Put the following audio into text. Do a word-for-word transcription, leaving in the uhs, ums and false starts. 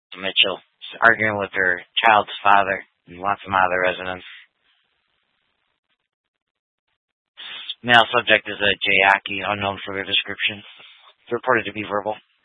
Mitchell is arguing with her child's father and wants him out of the residence. Male subject is a Jayaki, unknown further description. It's reported to be verbal.